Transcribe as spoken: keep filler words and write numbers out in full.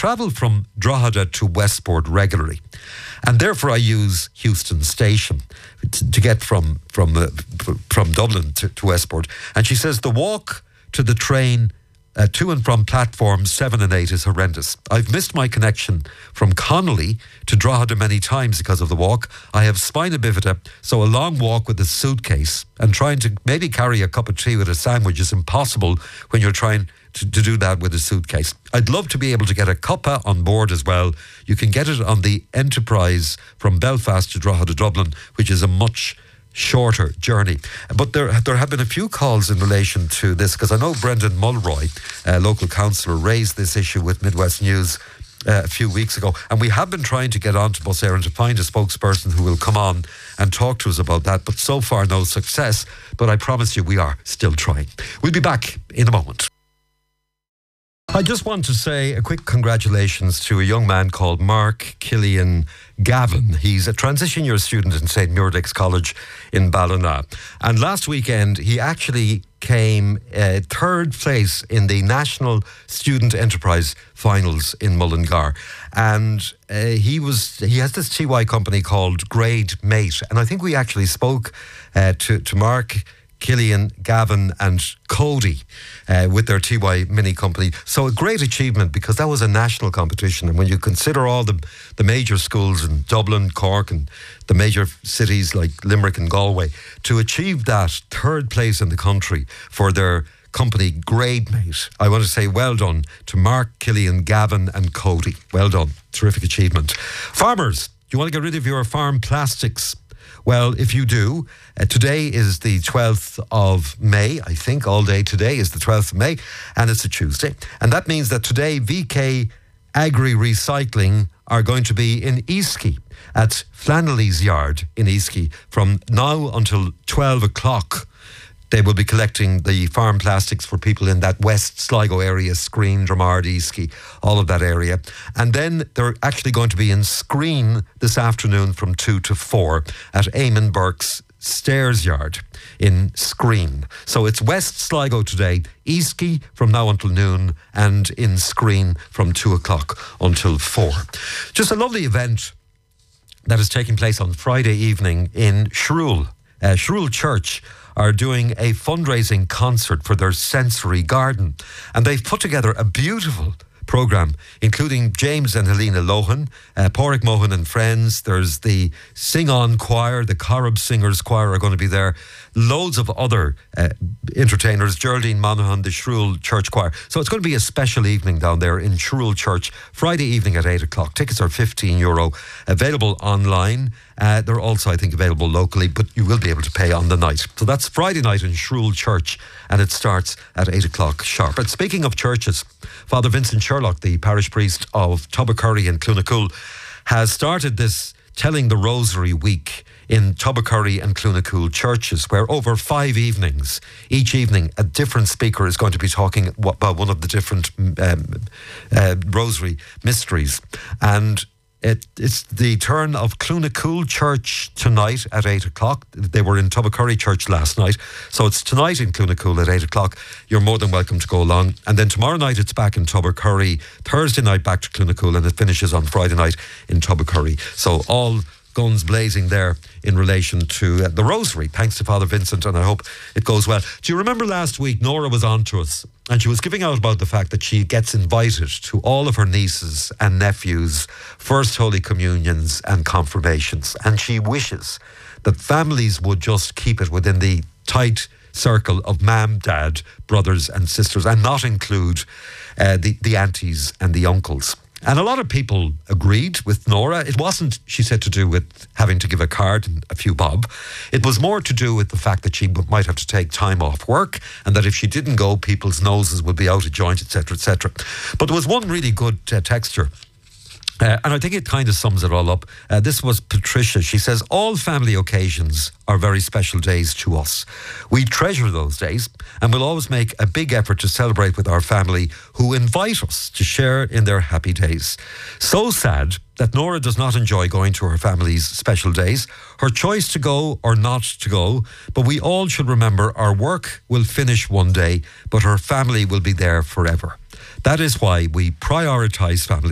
travel from Drogheda to Westport regularly, and therefore I use Heuston Station to, to get from from uh, from Dublin to, to Westport. And she says the walk to the train Uh, to and from platforms seven and eight is horrendous. I've missed my connection from Connolly to Drogheda many times because of the walk. I have spina bifida, so a long walk with a suitcase and trying to maybe carry a cup of tea with a sandwich is impossible when you're trying to, to do that with a suitcase. I'd love to be able to get a cuppa on board as well. You can get it on the Enterprise from Belfast to Drogheda, Dublin, which is a much shorter journey. But there there have been a few calls in relation to this, because I know Brendan Mulroy, uh, local councillor, raised this issue with Midwest News uh, a few weeks ago, and we have been trying to get on to Bus Éireann to find a spokesperson who will come on and talk to us about that, but so far no success. But I promise you we are still trying. We'll be back in a moment. I just want to say a quick congratulations to a young man called Mark Killian Gavin. He's a transition year student in Saint Muiredaig's College in Ballina. And last weekend, he actually came uh, third place in the National Student Enterprise Finals in Mullingar. And uh, he was he has this T Y company called Grade Mate. And I think we actually spoke uh, to, to Mark Killian, Gavin and Cody uh, with their T Y Mini company. So a great achievement, because that was a national competition. And when you consider all the, the major schools in Dublin, Cork and the major cities like Limerick and Galway, to achieve that third place in the country for their company Grade Mate, I want to say well done to Mark, Killian, Gavin and Cody. Well done. Terrific achievement. Farmers, do you want to get rid of your farm plastics? Well, if you do, uh, today is the twelfth of May, I think. All day today is the twelfth of May, and it's a Tuesday. And that means that today V K Agri Recycling are going to be in Easky at Flannelly's Yard in Easky from now until twelve o'clock. They will be collecting the farm plastics for people in that West Sligo area, Screen, Dromard, Easky, all of that area. And then they're actually going to be in Screen this afternoon from two to four at Eamon Burke's Stairs Yard in Screen. So it's West Sligo today, Easky from now until noon, and in Screen from two o'clock until four. Just a lovely event that is taking place on Friday evening in Shrule. Uh, Shrule Church are doing a fundraising concert for their sensory garden. And they've put together a beautiful programme, including James and Helena Lohan, uh, Pádraig Mohan and friends. There's the Sing On Choir, the Corrib Singers Choir are going to be there. Loads of other uh, entertainers, Geraldine Monaghan, the Shrule Church Choir. So it's going to be a special evening down there in Shrule Church, Friday evening at eight o'clock. Tickets are fifteen euro, available online. Uh, they're also, I think, available locally, but you will be able to pay on the night. So that's Friday night in Shrule Church, and it starts at eight o'clock sharp. And speaking of churches, Father Vincent Sherlock, the parish priest of Tubbercurry in Clunacool, has started this Telling the Rosary Week in Tubbercurry and Clunacool churches, where over five evenings, each evening a different speaker is going to be talking about one of the different um, uh, rosary mysteries. And It, it's the turn of Clunacool Church tonight at eight o'clock. They were in Tubbercurry Church last night. So it's tonight in Clunacool at eight o'clock. You're more than welcome to go along. And then tomorrow night it's back in Tubbercurry. Thursday night back to Clunacool, and it finishes on Friday night in Tubbercurry. So all guns blazing there in relation to uh, the Rosary. Thanks to Father Vincent, and I hope it goes well. Do you remember last week Nora was on to us, and she was giving out about the fact that she gets invited to all of her nieces and nephews' first Holy Communions and confirmations, and she wishes that families would just keep it within the tight circle of mum, dad, brothers and sisters, and not include uh, the, the aunties and the uncles. And a lot of people agreed with Nora. It wasn't, she said, to do with having to give a card and a few bob. It was more to do with the fact that she might have to take time off work, and that if she didn't go, people's noses would be out of joint, et cetera, et cetera. But there was one really good uh, texture. Uh, and I think it kind of sums it all up. Uh, this was Patricia. She says, all family occasions are very special days to us. We treasure those days, and we'll always make a big effort to celebrate with our family who invite us to share in their happy days. So sad that Nora does not enjoy going to her family's special days. Her choice to go or not to go, but we all should remember our work will finish one day, but her family will be there forever. That is why we prioritise family